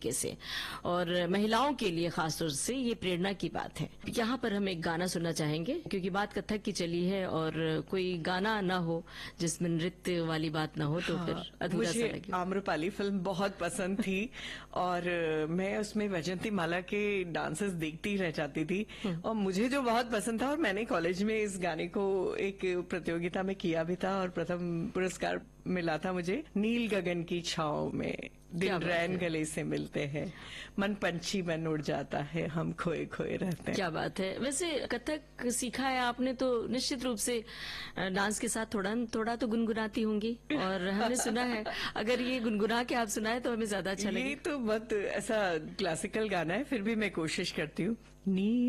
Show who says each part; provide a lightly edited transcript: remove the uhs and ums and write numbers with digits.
Speaker 1: तरीके से, और महिलाओं के लिए खासतौर से ये प्रेरणा की बात है। यहाँ पर हम एक गाना सुनना चाहेंगे, क्योंकि बात कथक की चली है और कोई गाना ना हो जिसमें नृत्य वाली बात ना हो तो फिर अधूरा सा लगे।
Speaker 2: आम्रपाली फिल्म बहुत पसंद थी और मैं उसमें वैजयंती माला के डांसेस देखती रह जाती थी, और मुझे जो बहुत पसंद था, और मैंने कॉलेज में इस गाने को एक प्रतियोगिता में किया भी था और प्रथम पुरस्कार मिला था मुझे। नील गगन की छांव में दिन रैन गले से मिलते हैं, मन पंछी बन उड़ जाता है, हम खोए खोए रहते हैं।
Speaker 1: क्या बात है। वैसे कथक सीखा है आपने तो निश्चित रूप से डांस के साथ थोड़ा तो गुनगुनाती होंगी, और हमने सुना है अगर ये गुनगुना के आप सुनाए तो हमें ज्यादा अच्छा लगेगा।
Speaker 2: ये तो बहुत ऐसा क्लासिकल गाना है, फिर भी मैं कोशिश करती हूँ।